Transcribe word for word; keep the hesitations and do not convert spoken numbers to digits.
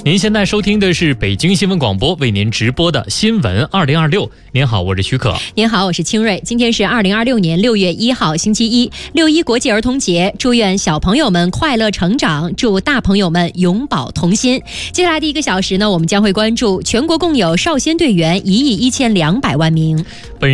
您现在收听的是北京新闻广播为您直播的新闻二零二六。您好，我是许可。 您好，我是清瑞。今天是二零二六年六月一号，星期一，六一国际儿童节，祝愿小朋友们快乐成长，祝大朋友们永葆童心。接下来的一个小时呢，我们将会关注全国共有少先队员一亿一千两百万名。 本